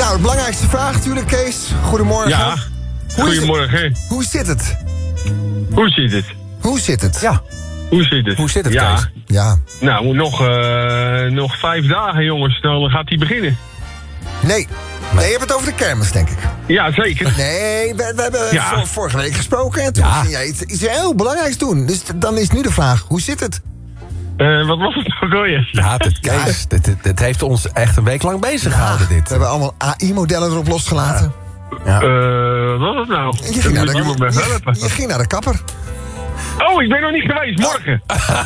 Nou, de belangrijkste vraag natuurlijk, Kees. Goedemorgen. Ja, goedemorgen. Hoe zit het? Hoe zit het? Hoe zit het? Ja. Hoe zit het? Hoe zit het, ja. Kees? Ja. Nou, nog 5 dagen, jongens. Dan gaat hij beginnen. Nee, je hebt het over de kermis, denk ik. Ja, zeker. Nee, we hebben vorige week gesproken en toen ging jij iets heel belangrijks doen. Dus dan is nu de vraag, hoe zit het? Wat was het ook alweer? Ja, Kees, dit heeft ons echt een week lang bezig gehouden, dit. We hebben allemaal AI-modellen erop losgelaten. Ja. Wat was het nou? Je ging naar de kapper. Oh, ik ben nog niet geweest. Morgen.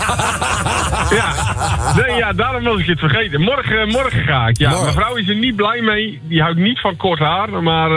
Daarom was ik het vergeten. Morgen ga ik. Ja, Morgen. mijn vrouw is er niet blij mee. Die houdt niet van kort haar. Maar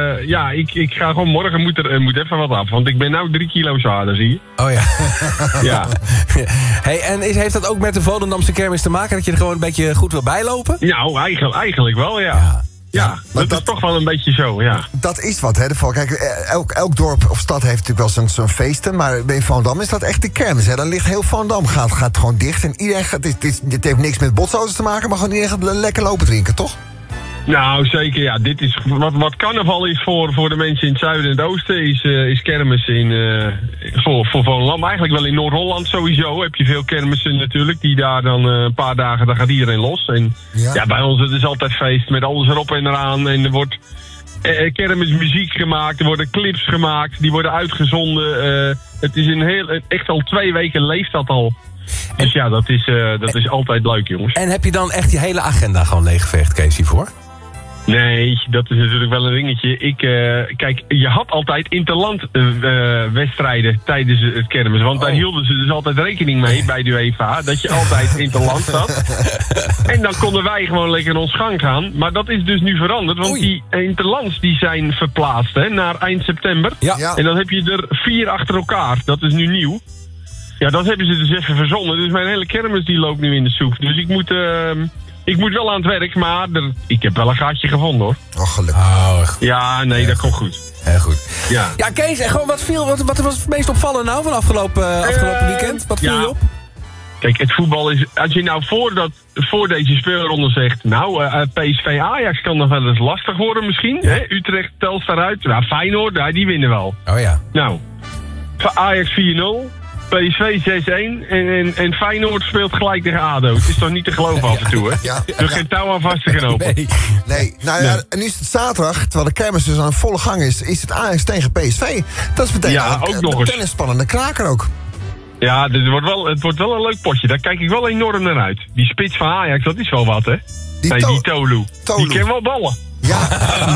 ik ga gewoon morgen. Moet even wat af. Want ik ben nou 3 kilo zwaarder, zie je. Oh ja. Ja. Hey, en heeft dat ook met de Volendamse kermis te maken? Dat je er gewoon een beetje goed wil bijlopen? Nou, eigenlijk wel, ja. Ja, dat is toch wel een beetje zo, ja. Dat is wat, hè. Kijk, elk dorp of stad heeft natuurlijk wel zo'n feesten. Maar bij Volendam is dat echt de kermis, hè. Dan ligt heel Volendam, gaat gewoon dicht. En iedereen gaat, dit heeft niks met botsauto's te maken, maar gewoon iedereen gaat lekker lopen drinken, toch? Nou, zeker, ja. Dit is wat carnaval is voor de mensen in het zuiden en het oosten, is kermis voor Volendam. Eigenlijk wel in Noord-Holland sowieso heb je veel kermissen natuurlijk, die daar dan een paar dagen, dan gaat iedereen los. En ja, bij ons het is altijd feest met alles erop en eraan. En er wordt kermismuziek gemaakt, er worden clips gemaakt, die worden uitgezonden. Het is echt al 2 weken leeft dat al. Dus ja, dat is altijd leuk, jongens. En heb je dan echt die hele agenda gewoon leeggeveegd, Kees, hiervoor? Nee, dat is natuurlijk wel een dingetje. Kijk, je had altijd interland wedstrijden tijdens het kermis. Want daar hielden ze dus altijd rekening mee bij de UEFA. Dat je altijd interland zat. En dan konden wij gewoon lekker ons gang gaan. Maar dat is dus nu veranderd. Want die interlands die zijn verplaatst naar eind september. Ja. En dan heb je er 4 achter elkaar. Dat is nu nieuw. Ja, dat hebben ze dus even verzonnen. Dus mijn hele kermis die loopt nu in de soep. Dus ik moet wel aan het werk, maar ik heb wel een gaatje gevonden, hoor. Oh, gelukkig. Ja, nee, dat komt goed. Heel goed. Ja, Ja, Kees, en gewoon wat was het meest opvallend nou van afgelopen weekend? Wat viel je op? Kijk, het voetbal is... Als je nou voor deze speelronde zegt... PSV Ajax kan nog wel eens lastig worden misschien. Ja. Hè? Utrecht telt daaruit. Nou, Feyenoord, die winnen wel. Oh ja. Nou, Ajax 4-0... PSV 6-1 en Feyenoord speelt gelijk tegen ADO. Het is toch niet te geloven af en toe, hè? Ja. Er geen touw aan vast te knopen. Nee. Nou ja, en nu is het zaterdag, terwijl de kermis dus aan volle gang is het Ajax tegen PSV. Dat is meteen ook nog een eens. tennisspannende kraker ook. Ja, het wordt wel een leuk potje. Daar kijk ik wel enorm naar uit. Die spits van Ajax, dat is wel wat, hè? Die Tolu. Die kan wel ballen. Ja.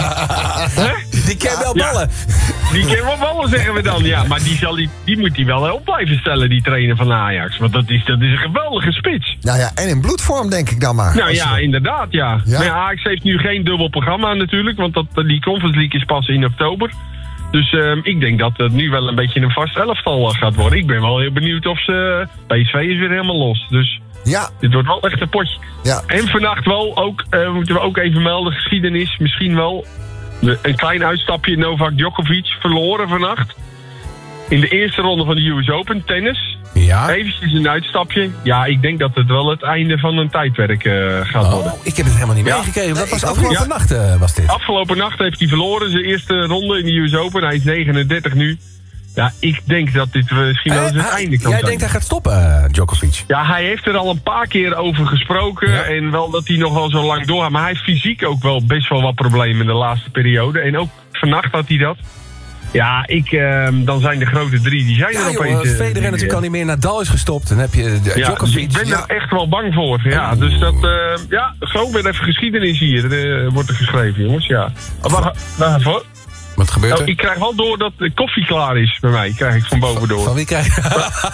Die kan wel ballen. Die kan wel ballen, zeggen we dan. Ja, maar die moet hij wel op blijven stellen, die trainer van Ajax. Want dat is een geweldige spits. Nou ja, en in bloedvorm denk ik dan maar. Nou ja, inderdaad, ja. Maar Ajax heeft nu geen dubbel programma natuurlijk. Want die Conference League is pas in oktober. Dus ik denk dat het nu wel een beetje een vast elftal gaat worden. Ik ben wel heel benieuwd of ze... PSV is weer helemaal los, dus... Ja. Dit wordt wel echt een potje. Ja. En vannacht wel ook, moeten we ook even melden, geschiedenis misschien wel. Een klein uitstapje, Novak Djokovic verloren vannacht. In de eerste ronde van de US Open, tennis. Ja. Eventjes een uitstapje. Ja, ik denk dat het wel het einde van een tijdperk gaat worden. Ik heb het helemaal niet meegekregen. Dat was afgelopen nacht, was dit. Afgelopen nacht heeft hij verloren, zijn eerste ronde in de US Open. Hij is 39 nu. Ja, ik denk dat dit misschien wel eens het einde kan zijn. Jij denkt hij gaat stoppen, Djokovic? Ja, hij heeft er al een paar keer over gesproken. Ja. En wel dat hij nog wel zo lang doorgaat. Maar hij heeft fysiek ook wel best wel wat problemen in de laatste periode. En ook vannacht had hij dat. Ja, dan zijn de grote 3, die zijn er opeens. Federer natuurlijk al niet meer. Nadal is gestopt. Dan heb je Djokovic. Dus ik ben er echt wel bang voor. Ja, dus dat... zo weer even geschiedenis hier. Wordt er geschreven, jongens. Ja. Wacht voor. Wat gebeurt er? Ik krijg wel door dat de koffie klaar is bij mij. Krijg ik van boven door. Van wie krijg je?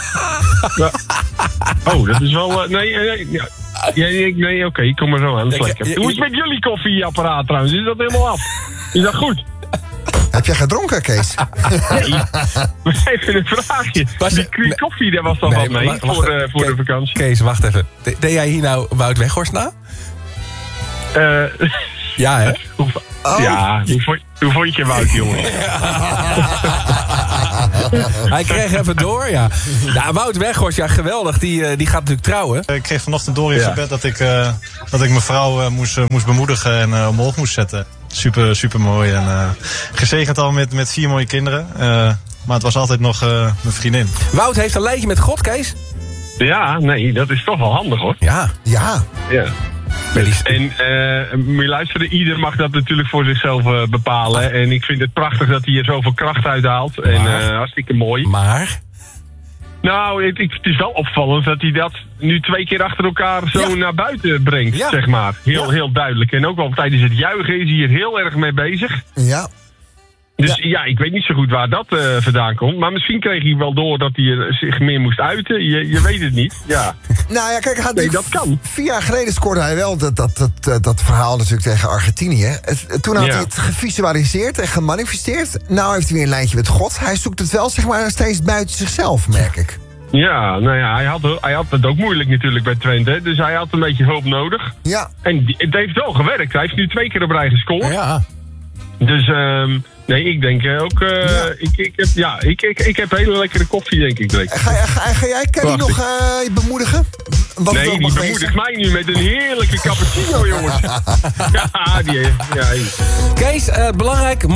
Dat is wel... Nee, oké, ik kom er zo aan. Hoe is het met jullie koffieapparaat trouwens? Is dat helemaal af? Is dat goed? Heb jij gedronken, Kees? Nee, maar even een vraagje. Die koffie, daar was dan wat mee voor de vakantie. Kees, wacht even. Deed jij hier nou Wout Weghorst na? Ja, hè? Ja, hoe vond je Wout, jongen? Hij kreeg even door, ja. Nou, Wout Weghorst, ja, geweldig. Die gaat natuurlijk trouwen. Ik kreeg vanochtend door in gebed dat ik mijn vrouw moest bemoedigen en omhoog moest zetten. super, super mooi. En gezegend al met 4 mooie kinderen. Maar het was altijd nog mijn vriendin. Wout heeft een lijntje met God, Kees. Ja, nee, dat is toch wel handig, hoor. Ja. Ja. Ja. En moet je luisteren, ieder mag dat natuurlijk voor zichzelf bepalen. En ik vind het prachtig dat hij er zoveel kracht uit haalt. En hartstikke mooi. Maar? Nou, het is wel opvallend dat hij dat nu 2 keer achter elkaar zo naar buiten brengt, Ja. zeg maar. Heel duidelijk. En ook al tijdens het juichen is hij er heel erg mee bezig. Ja. Dus ja, ik weet niet zo goed waar dat vandaan komt. Maar misschien kreeg hij wel door dat hij zich meer moest uiten. Je weet het niet, ja. Nou ja, kijk, Nee, dat kan. 4 jaar geleden scoorde hij wel dat verhaal natuurlijk tegen Argentinië. Toen had hij het gevisualiseerd en gemanifesteerd. Nou heeft hij weer een lijntje met God. Hij zoekt het wel, zeg maar, steeds buiten zichzelf, merk ik. Ja, nou ja, hij had het ook moeilijk natuurlijk bij Twente. Dus hij had een beetje hulp nodig. Ja. En het heeft wel gewerkt. Hij heeft nu 2 keer op rij gescoord. Ja. Dus nee, ik denk ook... Ik heb hele lekkere koffie, denk ik. Direct. Ga jij Kenny nog bemoedigen? Wat het Nee, ook die mag bemoedigt wezen? mij nu met een heerlijke cappuccino, jongens. Ja, die heeft... Ja, Kees, belangrijk...